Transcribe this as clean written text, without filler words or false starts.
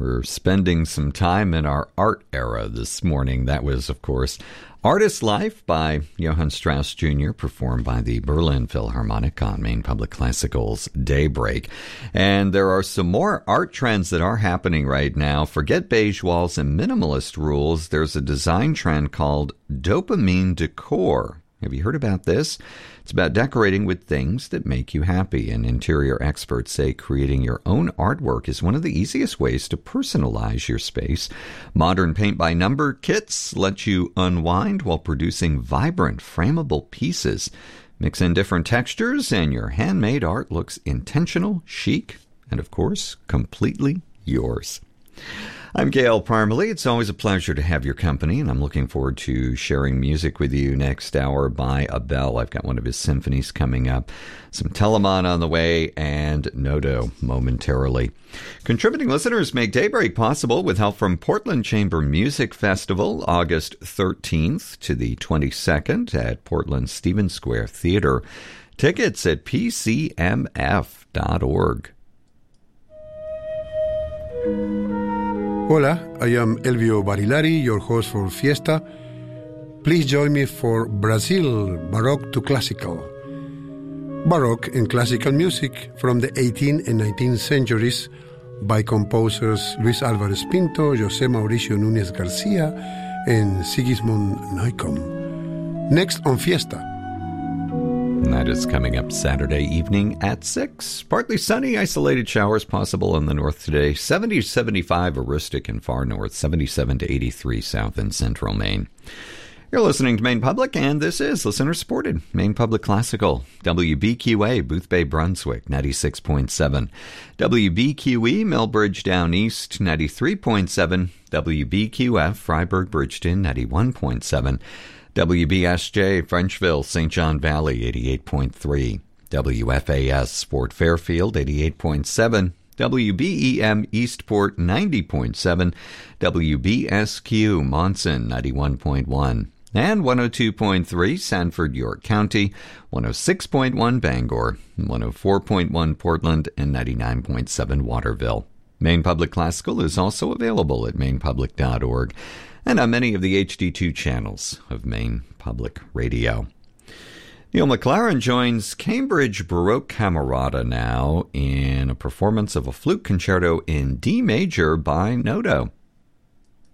We're spending some time in our art era this morning. That was, of course, Artist Life by Johann Strauss Jr., performed by the Berlin Philharmonic on Maine Public Classical's Daybreak. And there are some more art trends that are happening right now. Forget beige walls and minimalist rules. There's a design trend called dopamine decor. Have you heard about this? It's about decorating with things that make you happy, and interior experts say creating your own artwork is one of the easiest ways to personalize your space. Modern paint-by-number kits let you unwind while producing vibrant, frameable pieces. Mix in different textures, and your handmade art looks intentional, chic, and, of course, completely yours. I'm Gail Parmalee. It's always a pleasure to have your company, and I'm looking forward to sharing music with you next hour by Abel. I've got one of his symphonies coming up, some Telemann on the way, and Noto momentarily. Contributing listeners make Daybreak possible with help from Portland Chamber Music Festival, August 13th to the 22nd at Portland Stevens Square Theater. Tickets at pcmf.org. Hola, I am Elvio Barilari, your host for Fiesta. Please join me for Brazil, Baroque to Classical. Baroque and classical music from the 18th and 19th centuries by composers Luis Álvarez Pinto, José Mauricio Núñez García, and Sigismund Neukomm. Next on Fiesta. And that is coming up Saturday evening at 6. Partly sunny, isolated showers possible in the north today. 70 to 75 Aroostook and far north. 77 to 83 south and central Maine. You're listening to Maine Public, and this is listener-supported Maine Public Classical. WBQA, Boothbay, Brunswick, 96.7. WBQE, Millbridge Down East, 93.7. WBQF, Freiburg, Bridgeton, 91.7. WBSJ, Frenchville, St. John Valley, 88.3. WFAS, Fort Fairfield, 88.7. WBEM, Eastport, 90.7. WBSQ, Monson, 91.1. And 102.3, Sanford, York County, 106.1, Bangor, 104.1, Portland, and 99.7, Waterville. Maine Public Classical is also available at mainepublic.org. and on many of the HD2 channels of Maine Public Radio. Neil McLaren joins Cambridge Baroque Camerata now in a performance of a flute concerto in D major by Noto.